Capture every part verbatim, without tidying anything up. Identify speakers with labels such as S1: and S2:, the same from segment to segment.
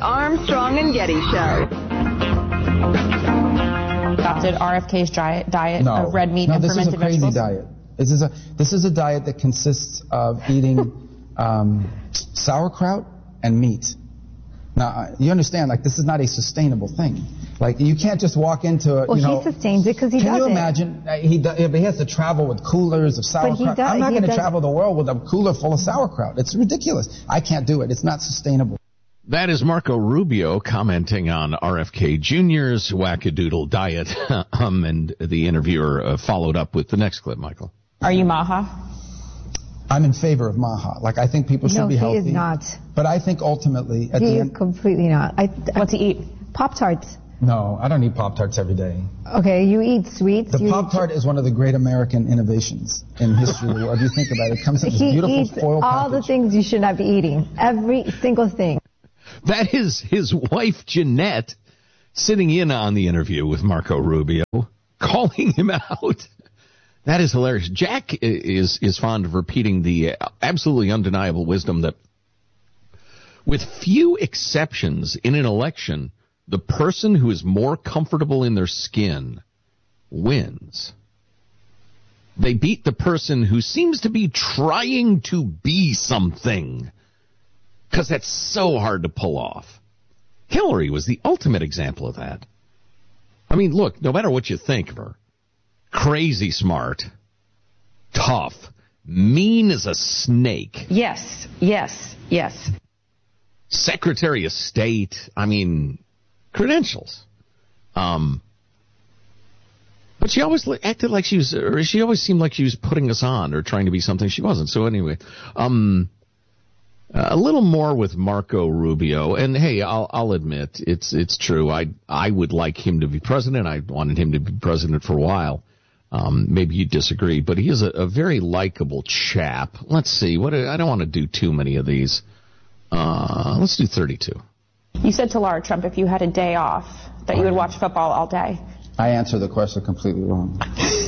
S1: Armstrong and Getty Show.
S2: Adopted R F K's diet, diet
S3: no.
S2: of red meat
S3: no,
S2: and
S3: this
S2: fermented
S3: is a crazy
S2: vegetables?
S3: diet. This is a this is a diet that consists of eating um, sauerkraut and meat. Now, you understand, like, this is not a sustainable thing. Like, you can't just walk into it,
S4: well,
S3: you know.
S4: he sustains it because he does it.
S3: Can you imagine? Uh, he, do, he has to travel with coolers of sauerkraut.
S4: But he does,
S3: I'm not
S4: he
S3: going to
S4: does
S3: travel the world with a cooler full of sauerkraut. It's ridiculous. I can't do it. It's not sustainable.
S5: That is Marco Rubio commenting on R F K Junior's wackadoodle diet. um, and the interviewer uh, followed up with the next clip, Michael.
S2: Are you Maha?
S3: I'm in favor of Maha. Like, I think people should
S4: no,
S3: be healthy.
S4: No, he is not.
S3: But I think ultimately, at
S4: he
S3: the
S4: is
S3: end,
S4: completely not. I,
S2: What to eat?
S4: Pop-Tarts.
S3: No, I don't eat Pop-Tarts every day.
S4: Okay, you eat sweets.
S3: The
S4: you
S3: Pop-Tart is one of the great American innovations in history of the world. If you think about it, it comes in this
S4: he
S3: beautiful
S4: eats
S3: foil
S4: all
S3: package.
S4: the things you should not be eating. Every single thing.
S5: That is his wife, Jeanette, sitting in on the interview with Marco Rubio, calling him out. That is hilarious. Jack is is fond of repeating the absolutely undeniable wisdom that, with few exceptions in an election, the person who is more comfortable in their skin wins. They beat the person who seems to be trying to be something, because that's so hard to pull off. Hillary was the ultimate example of that. I mean, look, no matter what you think of her, crazy smart, tough, mean as a snake.
S2: Yes, yes, yes.
S5: Secretary of State. I mean, credentials. Um, but she always acted like she was, or she always seemed like she was putting us on or trying to be something she wasn't. So anyway, um, a little more with Marco Rubio. And hey, I'll, I'll admit, it's it's true. I I would like him to be president. I wanted him to be president for a while. Um, maybe you disagree, but he is a, a very likable chap. Let's see. What I don't want to do too many of these. Uh, let's do thirty-two.
S2: You said to Laura Trump if you had a day off that you would watch football all day.
S3: I answered the question completely wrong.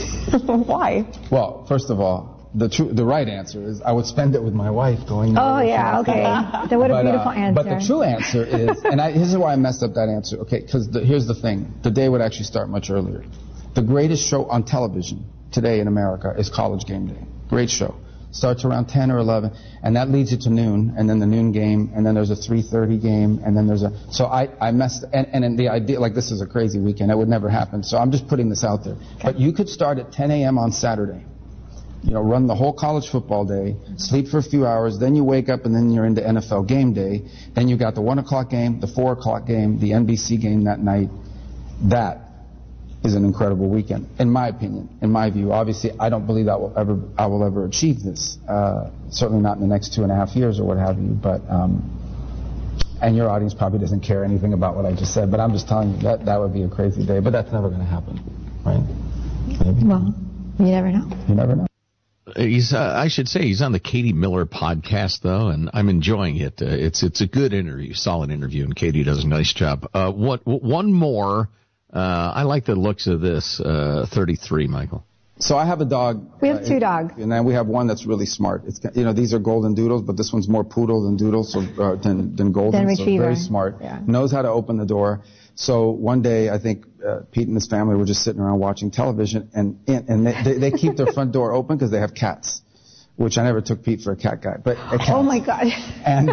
S2: Why?
S3: Well, first of all, the true, the right answer is I would spend it with my wife going.
S4: Oh, yeah, okay. That what a
S3: but,
S4: beautiful
S3: uh,
S4: answer.
S3: But the true answer is, and I, here's why I messed up that answer. Okay, because here's the thing. The day would actually start much earlier. The greatest show on television today in America is College Game Day. Great show. Starts around ten or eleven, and that leads you to noon, and then the noon game, and then there's a three thirty game, and then there's a... So I, I messed... And, and the idea, like, this is a crazy weekend. That would never happen. So I'm just putting this out there. Okay. But you could start at ten a.m. on Saturday. You know, run the whole college football day, sleep for a few hours, then you wake up, and then you're into N F L game day. Then you got the one o'clock game, the four o'clock game, the N B C game that night. That is an incredible weekend, in my opinion, in my view. Obviously, I don't believe that will ever, I will ever achieve this. Uh, certainly not in the next two and a half years or what have you. But um, and your audience probably doesn't care anything about what I just said. But I'm just telling you that that would be a crazy day. But that's never going to happen, right? Maybe.
S4: Well, you never know.
S3: You never know.
S5: He's, uh, I should say, he's on the Katie Miller podcast, though, and I'm enjoying it. Uh, it's it's a good interview, solid interview, and Katie does a nice job. Uh, what one more. Uh, I like the looks of this, uh, thirty-three, Michael.
S3: So I have a dog.
S4: We have
S3: uh,
S4: two dogs.
S3: And then we have one that's really smart. It's, you know, these are golden doodles, but this one's more poodle than doodle, so, uh, than, than golden.
S4: Than
S3: so
S4: retriever.
S3: very smart.
S4: Yeah.
S3: Knows how to open the door. So one day, I think, uh, Pete and his family were just sitting around watching television, and, and they, they, they keep their front door open because they have cats. Which I never took Pete for a cat guy, but a cat.
S4: Oh my God!
S3: And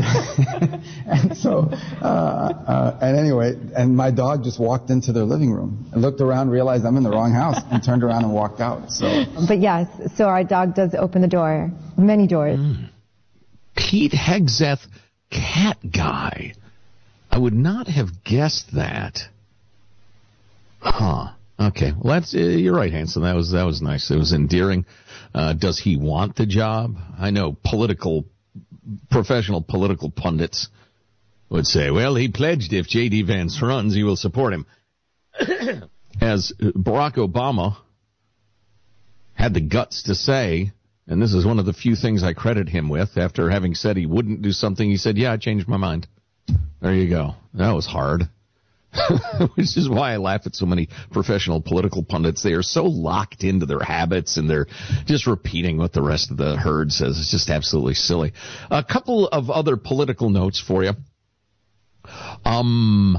S3: and so uh, uh, and anyway, and my dog just walked into their living room and looked around, realized I'm in the wrong house, and turned around and walked out. So,
S4: but yes, so our dog does open the door, many doors.
S5: Mm. Pete Hegseth, cat guy. I would not have guessed that. Huh. Okay. Well, that's uh, you're right, Hanson. That was that was nice. It was endearing. Uh, does he want the job? I know political, professional political pundits would say, well, he pledged if J D. Vance runs, he will support him. As Barack Obama had the guts to say, and this is one of the few things I credit him with, after having said he wouldn't do something, he said, yeah, I changed my mind. There you go. That was hard. Which is why I laugh at so many professional political pundits. They are so locked into their habits, and they're just repeating what the rest of the herd says. It's just absolutely silly. A couple of other political notes for you. Um,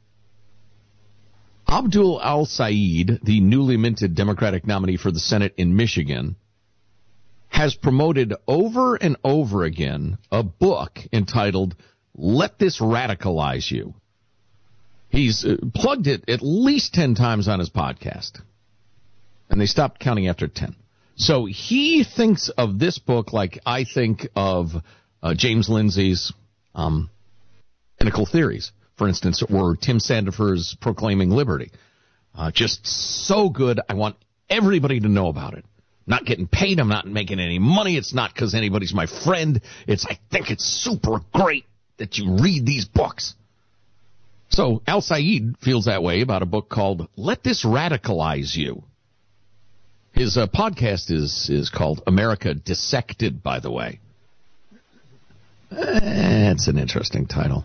S5: Abdul Al-Said, the newly minted Democratic nominee for the Senate in Michigan, has promoted over and over again a book entitled Let This Radicalize You. He's uh, plugged it at least ten times on his podcast, and they stopped counting after ten. So he thinks of this book like I think of uh, James Lindsay's um, Pinnacle Theories, for instance, or Tim Sandefur's Proclaiming Liberty. Uh, just so good, I want everybody to know about it. Not getting paid, I'm not making any money, it's not because anybody's my friend, it's I think it's super great that you read these books. So Al-Said feels that way about a book called Let This Radicalize You. His uh, podcast is, is called America Dissected, by the way. That's an interesting title.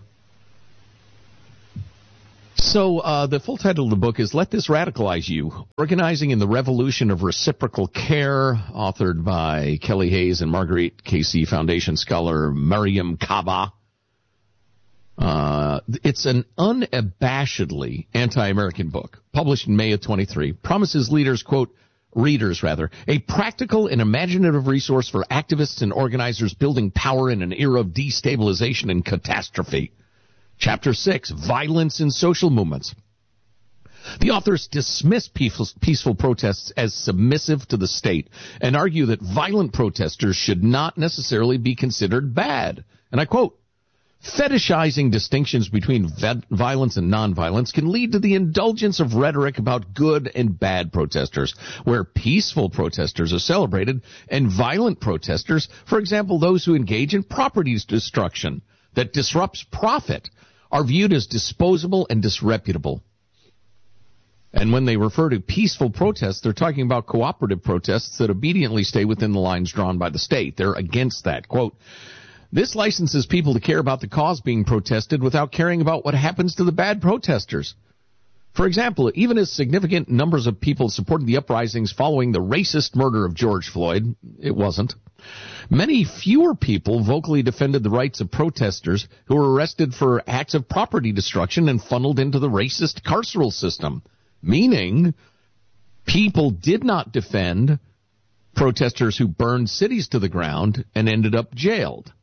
S5: So uh, the full title of the book is Let This Radicalize You, Organizing in the Revolution of Reciprocal Care, authored by Kelly Hayes and Marguerite Casey Foundation scholar Mariam Kaba. Uh, it's an unabashedly anti-American book, published in May of twenty-three, promises leaders, quote, readers rather, a practical and imaginative resource for activists and organizers building power in an era of destabilization and catastrophe. Chapter six, Violence in Social Movements. The authors dismiss peaceful, peaceful protests as submissive to the state and argue that violent protesters should not necessarily be considered bad. And I quote, fetishizing distinctions between ve- violence and nonviolence can lead to the indulgence of rhetoric about good and bad protesters, where peaceful protesters are celebrated and violent protesters, for example, those who engage in property destruction that disrupts profit, are viewed as disposable and disreputable. And when they refer to peaceful protests, they're talking about cooperative protests that obediently stay within the lines drawn by the state. They're against that. Quote, this licenses people to care about the cause being protested without caring about what happens to the bad protesters. For example, even as significant numbers of people supported the uprisings following the racist murder of George Floyd, it wasn't. Many fewer people vocally defended the rights of protesters who were arrested for acts of property destruction and funneled into the racist carceral system, meaning people did not defend protesters who burned cities to the ground and ended up jailed.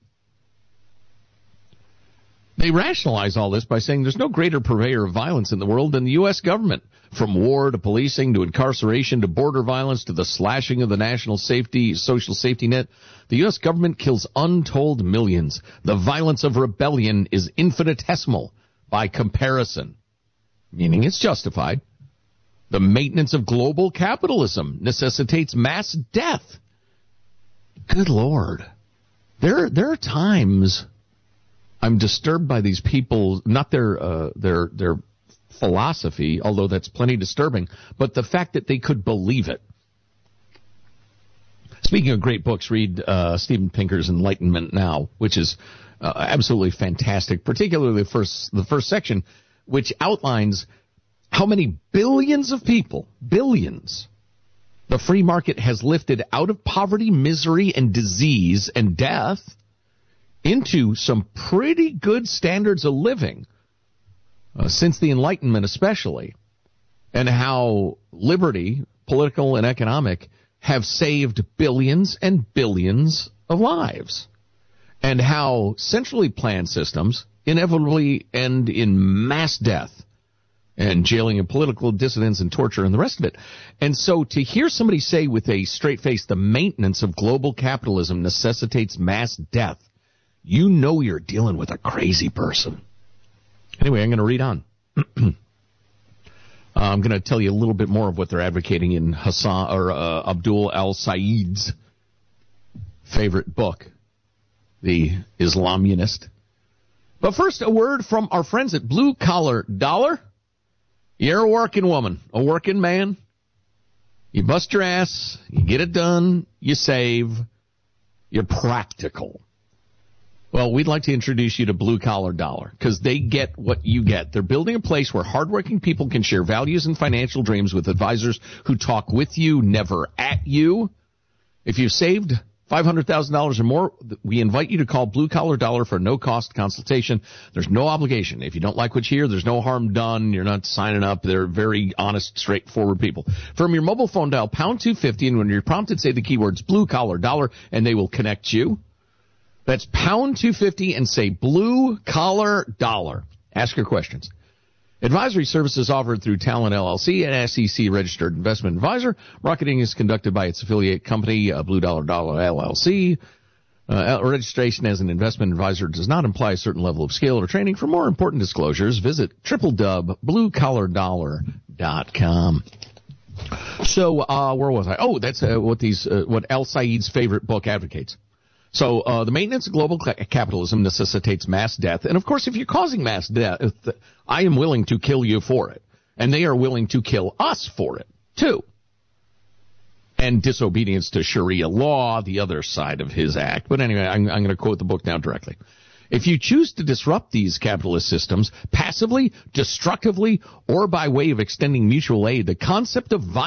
S5: They rationalize all this by saying there's no greater purveyor of violence in the world than the U S government. From war to policing to incarceration to border violence to the slashing of the national safety, social safety net, the U S government kills untold millions. The violence of rebellion is infinitesimal by comparison, meaning it's justified. The maintenance of global capitalism necessitates mass death. Good Lord. There, there are times I'm disturbed by these people, not their uh, their their philosophy, although that's plenty disturbing, but the fact that they could believe it. Speaking of great books, read uh, Steven Pinker's Enlightenment Now, which is uh, absolutely fantastic, particularly the first the first section, which outlines how many billions of people, billions, the free market has lifted out of poverty, misery, and disease and death into some pretty good standards of living, uh, since the Enlightenment especially, and how liberty, political and economic, have saved billions and billions of lives, and how centrally planned systems inevitably end in mass death and jailing of political dissidents and torture and the rest of it. And so to hear somebody say with a straight face the maintenance of global capitalism necessitates mass death, you know you're dealing with a crazy person. Anyway, I'm going to read on. uh, I'm going to tell you a little bit more of what they're advocating in Hassan or uh, Abdul Al-Said's favorite book, The Islamunist. But first, a word from our friends at Blue Collar Dollar. You're a working woman, a working man. You bust your ass, you get it done, you save, you're practical. Well, we'd like to introduce you to Blue Collar Dollar because they get what you get. They're building a place where hardworking people can share values and financial dreams with advisors who talk with you, never at you. If you've saved five hundred thousand dollars or more, we invite you to call Blue Collar Dollar for a no-cost consultation. There's no obligation. If you don't like what you hear, there's no harm done. You're not signing up. They're very honest, straightforward people. From your mobile phone, dial pound two fifty, and when you're prompted, say the keywords Blue Collar Dollar, and they will connect you. That's pound two fifty and say Blue Collar Dollar. Ask your questions. Advisory services offered through Talent L L C, an S E C-registered investment advisor. Marketing is conducted by its affiliate company, uh, Blue Dollar Dollar L L C. Uh, registration as an investment advisor does not imply a certain level of skill or training. For more important disclosures, visit triple w blue collar dollar dot com. So, uh, where was I? Oh, that's uh, what these, uh, what Al Said's favorite book advocates. So uh, the maintenance of global capitalism necessitates mass death. And, of course, if you're causing mass death, I am willing to kill you for it. And they are willing to kill us for it, too. And disobedience to Sharia law, the other side of his act. But anyway, I'm, I'm going to quote the book now directly. If you choose to disrupt these capitalist systems passively, destructively, or by way of extending mutual aid, the concept of violence